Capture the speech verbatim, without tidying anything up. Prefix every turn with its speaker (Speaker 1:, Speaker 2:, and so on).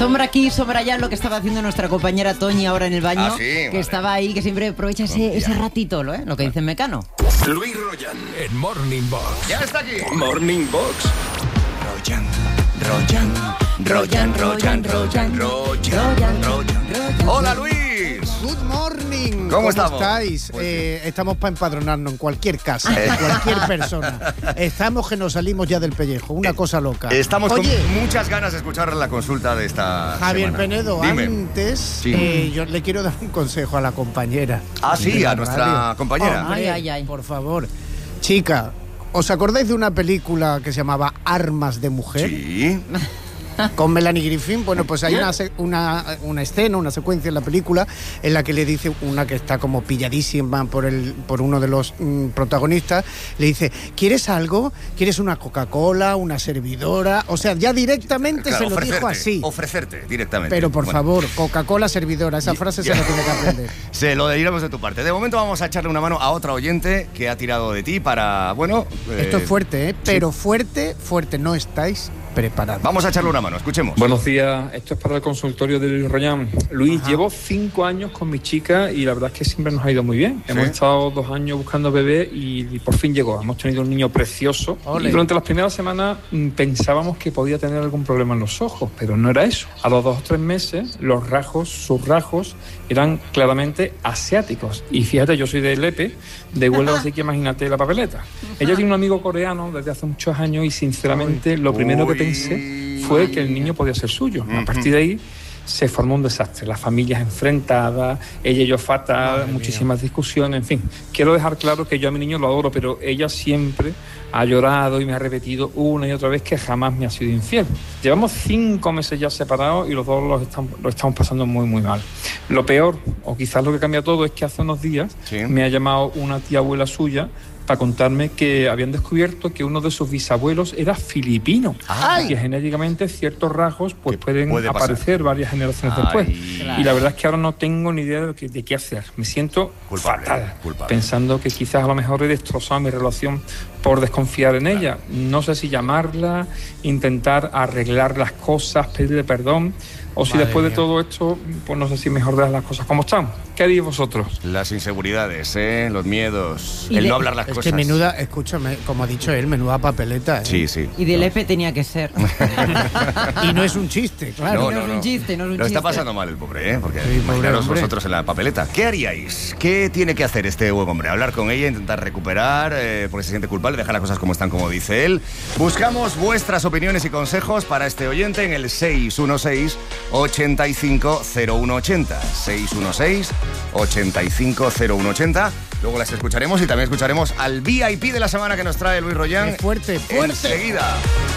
Speaker 1: Sombra aquí, sombra allá, lo que estaba haciendo nuestra compañera Toñi ahora en el baño.
Speaker 2: Ah, sí,
Speaker 1: que
Speaker 2: vale.
Speaker 1: estaba ahí, que siempre aprovecha ese, ese ratito, ¿lo, eh? Lo que dice Mecano.
Speaker 3: Luis Royan en Morning Box.
Speaker 2: Ya está aquí.
Speaker 3: Morning Box.
Speaker 2: Royan, Royan, Royan, Royan, Royan, Royan, Royan. Hola, Luis.
Speaker 4: Good morning.
Speaker 2: ¿Cómo estamos?
Speaker 4: estáis?
Speaker 2: Pues
Speaker 4: eh, estamos para empadronarnos en cualquier casa, en cualquier persona. Estamos que nos salimos ya del pellejo, una cosa loca.
Speaker 2: Estamos
Speaker 4: Oye,
Speaker 2: con muchas ganas de escuchar la consulta de esta
Speaker 4: Javier
Speaker 2: semana.
Speaker 4: Penedo,
Speaker 2: Dime.
Speaker 4: antes
Speaker 2: Sí.
Speaker 4: eh, yo le quiero dar un consejo a la compañera.
Speaker 2: Ah, sí,
Speaker 4: de la
Speaker 2: a nuestra
Speaker 4: radio.
Speaker 2: compañera.
Speaker 4: Hombre,
Speaker 1: Ay, ay, ay.
Speaker 4: por favor. Chica, ¿os acordáis de una película que se llamaba Armas de Mujer?
Speaker 2: Sí.
Speaker 4: Con Melanie Griffith. Bueno, pues hay una, se- una, una escena, una secuencia en la película en la que le dice una que está como pilladísima por, el, por uno de los mm, protagonistas, le dice, ¿quieres algo? ¿Quieres una Coca-Cola, una servidora? O sea, ya directamente
Speaker 2: Claro,
Speaker 4: se lo dijo
Speaker 2: ofrecerte,
Speaker 4: así.
Speaker 2: Ofrecerte directamente.
Speaker 4: Pero por
Speaker 2: Bueno,
Speaker 4: favor, Coca-Cola, servidora, esa frase
Speaker 2: ya.
Speaker 4: se la tiene que aprender.
Speaker 2: Se lo diremos de tu parte. De momento vamos a echarle una mano a otra oyente que ha tirado de ti para, bueno... eh,
Speaker 4: Esto es fuerte, ¿eh? Pero fuerte, fuerte, no estáis preparados.
Speaker 2: Vamos a echarle una mano, escuchemos.
Speaker 5: Buenos días, esto es para el consultorio de Luis Royan. Luis,
Speaker 4: Ajá.
Speaker 5: llevo cinco años con mi chica y la verdad es que siempre nos ha ido muy bien. Hemos estado dos años buscando bebé y, y por fin llegó. Hemos tenido un niño precioso.
Speaker 4: Ole.
Speaker 5: Y durante las primeras semanas mm, pensábamos que podía tener algún problema en los ojos, pero no era eso. A los dos o tres meses, los rasgos, sus rasgos, eran claramente asiáticos. Y fíjate, yo soy de Lepe, de Huelva, así que imagínate la papeleta. Ella tiene un amigo coreano desde hace muchos años y sinceramente lo primero que
Speaker 2: Uy.
Speaker 5: pensé fue que el niño podía ser suyo. A partir de ahí se formó un desastre, las familias enfrentadas, ella y yo fatal,
Speaker 4: Madre
Speaker 5: muchísimas discusiones, en fin. Quiero dejar claro que yo a mi niño lo adoro, pero ella siempre ha llorado y me ha repetido una y otra vez que jamás me ha sido infiel. Llevamos cinco meses ya separados y los dos los estamos, lo estamos pasando muy, muy mal. Lo peor, o quizás lo que cambia todo, es que hace unos días
Speaker 2: Sí.
Speaker 5: me ha llamado una tía abuela suya para contarme que habían descubierto que uno de sus bisabuelos era filipino.
Speaker 2: ¡Ay!
Speaker 5: Y que genéticamente ciertos rasgos pues
Speaker 2: Que
Speaker 5: pueden
Speaker 2: puede pasar.
Speaker 5: aparecer varias generaciones
Speaker 2: Ay.
Speaker 5: después.
Speaker 2: Claro.
Speaker 5: Y la verdad es que ahora no tengo ni idea de, que- de qué hacer. Me siento
Speaker 2: Culpable,
Speaker 5: fatal,
Speaker 2: culpable.
Speaker 5: pensando que quizás a lo mejor he destrozado mi relación por desconfiar en ella. No sé si llamarla, intentar arreglar las cosas, pedirle perdón, o si
Speaker 4: Madre
Speaker 5: después de
Speaker 4: mía.
Speaker 5: todo esto, pues no sé si mejor dejar las cosas como están. ¿Qué haréis vosotros?
Speaker 2: Las inseguridades, ¿eh? Los miedos,
Speaker 1: Y
Speaker 2: el
Speaker 1: de-
Speaker 2: no hablar las
Speaker 4: Es
Speaker 2: cosas.
Speaker 4: que menuda, escúchame, como ha dicho él, menuda papeleta, ¿eh?
Speaker 2: Sí, sí.
Speaker 1: Y de Lepe tenía que ser.
Speaker 4: Y no es un chiste, claro.
Speaker 1: no es un chiste, no es un
Speaker 2: Lo está
Speaker 1: chiste.
Speaker 2: pasando mal el pobre, ¿eh? Porque
Speaker 4: Sí, pobre
Speaker 2: imaginaros
Speaker 4: hombre.
Speaker 2: vosotros en la papeleta. ¿Qué haríais? ¿Qué tiene que hacer este buen hombre? Hablar con ella, intentar recuperar, eh, porque se siente culpable, dejar las cosas como están, como dice él. Buscamos vuestras opiniones y consejos para este oyente en el seis uno seis, ocho cinco cero uno ocho cero. seis uno seis, ocho cinco cero uno ocho cero. Luego las escucharemos y también escucharemos al V I P de la semana que nos trae Luis Royan.
Speaker 4: Qué fuerte, fuerte.
Speaker 2: Enseguida.